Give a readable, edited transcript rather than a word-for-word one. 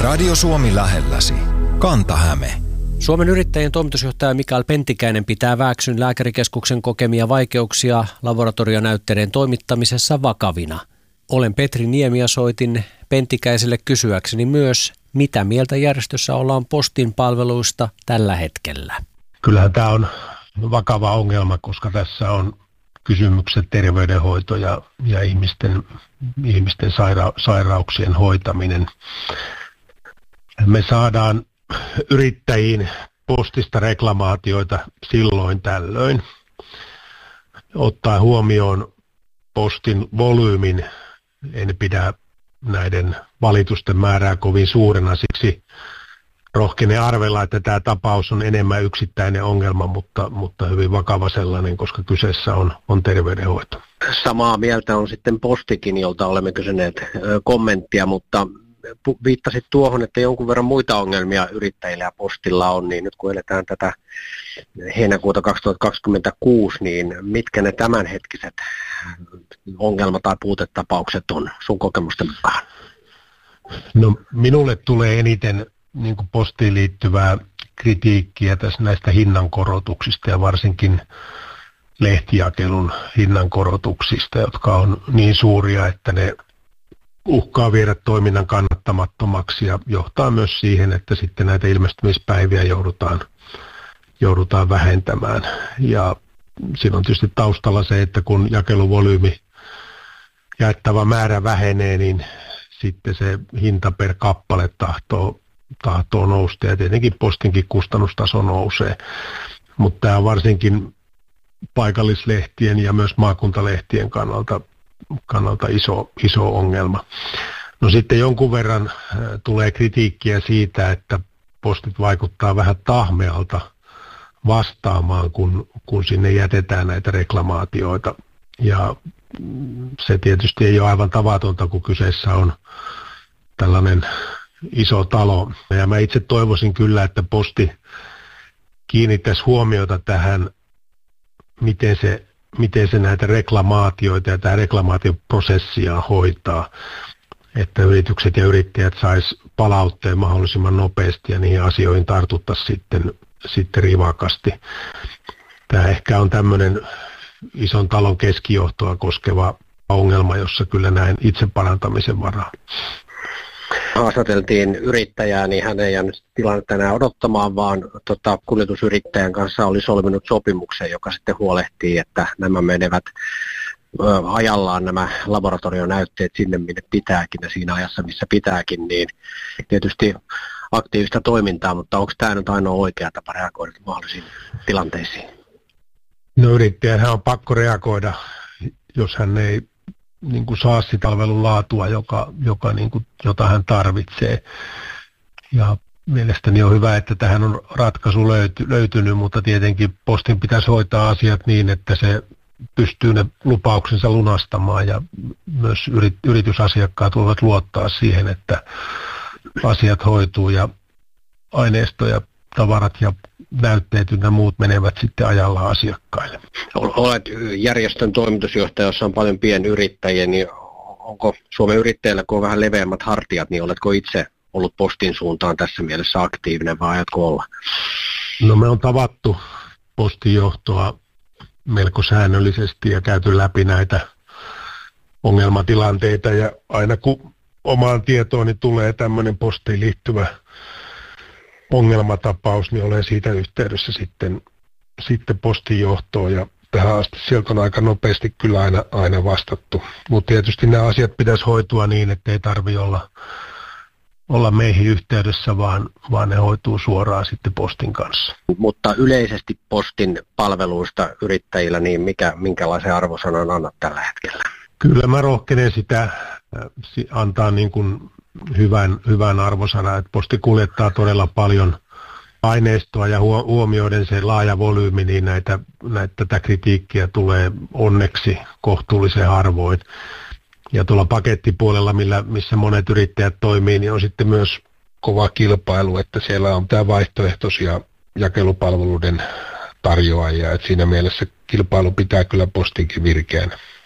Radio Suomi lähelläsi. Kanta-Häme. Suomen Yrittäjien toimitusjohtaja Mikael Pentikäinen pitää Vääksyn lääkärikeskuksen kokemia vaikeuksia laboratorionäytteiden toimittamisessa vakavina. Olen Petri Niemi ja soitin Pentikäiselle kysyäkseni myös, mitä mieltä järjestössä ollaan postin palveluista tällä hetkellä. Kyllähän tämä on vakava ongelma, koska tässä on kysymykset terveydenhoito ja ihmisten sairauksien hoitaminen. Me saadaan yrittäjiin postista reklamaatioita silloin tällöin. Ottaa huomioon postin volyymin, en pidä näiden valitusten määrää kovin suurena, siksi rohkenen arvella, että tämä tapaus on enemmän yksittäinen ongelma, mutta hyvin vakava sellainen, koska kyseessä on terveydenhoito. Samaa mieltä on sitten Postikin, jolta olemme kysyneet kommenttia, mutta viittasit tuohon, että jonkun verran muita ongelmia yrittäjillä ja postilla on, niin nyt kun eletään tätä heinäkuuta 2026, niin mitkä ne tämänhetkiset ongelmat tai puutetapaukset on sun kokemusten mukaan? No, minulle tulee eniten niin kuin postiin liittyvää kritiikkiä tässä näistä hinnankorotuksista ja varsinkin lehtijakelun hinnankorotuksista, jotka on niin suuria, että ne uhkaa viedä toiminnan kannattamattomaksi ja johtaa myös siihen, että sitten näitä ilmestymispäiviä joudutaan vähentämään. Ja siinä on tietysti taustalla se, että kun jakeluvolyymi jaettava määrä vähenee, niin sitten se hinta per kappale tahtoo nousta ja tietenkin postinkin kustannustaso nousee. Mutta tämä on varsinkin paikallislehtien ja myös maakuntalehtien kannalta iso ongelma. No sitten jonkun verran tulee kritiikkiä siitä, että postit vaikuttaa vähän tahmealta vastaamaan, kun sinne jätetään näitä reklamaatioita. Ja se tietysti ei ole aivan tavatonta, kun kyseessä on tällainen iso talo. Ja mä itse toivoisin kyllä, että posti kiinnittäisi huomiota tähän, miten se näitä reklamaatioita ja tämä reklamaatioprosessia hoitaa, että yritykset ja yrittäjät sais palautteen mahdollisimman nopeasti ja niihin asioihin tartuttaisiin sitten rivakasti. Tämä ehkä on tämmöinen ison talon keskijohtoa koskeva ongelma, jossa kyllä näen itse parantamisen varaa. Haastateltiin yrittäjää, niin hän ei jäänyt tilannetta enää odottamaan, vaan kuljetusyrittäjän kanssa oli solminut sopimuksen, joka sitten huolehtii, että nämä menevät ajallaan nämä laboratorionäytteet sinne, minne pitääkin ja siinä ajassa, missä pitääkin, niin tietysti aktiivista toimintaa, mutta onko tämä nyt ainoa oikea tapa reagoida mahdollisiin tilanteisiin? No yrittäjänhän on pakko reagoida, jos hän ei niin kuin saa sitä palvelun laatua, jota hän tarvitsee. Ja mielestäni on hyvä, että tähän on ratkaisu löytynyt, mutta tietenkin postin pitäisi hoitaa asiat niin, että se pystyy ne lupauksensa lunastamaan ja myös yritysasiakkaat voivat luottaa siihen, että asiat hoituu ja aineisto ja tavarat ja näytteet ja muut menevät sitten ajallaan asiakkaille. Olet järjestön toimitusjohtaja, jossa on paljon pienyrittäjiä, niin onko Suomen yrittäjillä, kun on vähän leveämmät hartiat, niin oletko itse ollut postin suuntaan tässä mielessä aktiivinen vai ajatko olla? No me on tavattu postin johtoa melko säännöllisesti ja käyty läpi näitä ongelmatilanteita ja aina kun omaan tietooni tulee tämmöinen postiin liittyvä ongelmatapaus, niin olen siitä yhteydessä sitten postin johtoon ja tähän asti sieltä on aika nopeasti kyllä aina vastattu. Mutta tietysti nämä asiat pitäisi hoitua niin, että ei tarvitse olla meihin yhteydessä, vaan ne hoituu suoraan sitten postin kanssa. Mutta yleisesti postin palveluista yrittäjillä, niin minkälaisen arvosanan annat tällä hetkellä? Kyllä mä rohkenen sitä antaa niin kuin hyvän arvosanan, että posti kuljettaa todella paljon aineistoa ja huomioiden se laaja volyymi, niin tätä kritiikkiä tulee onneksi kohtuullisen harvoin. Ja tuolla pakettipuolella, missä monet yrittäjät toimii, niin on sitten myös kova kilpailu, että siellä on tämä vaihtoehtoisia jakelupalveluiden tarjoajia, että siinä mielessä kilpailu pitää kyllä postinkin virkeänä.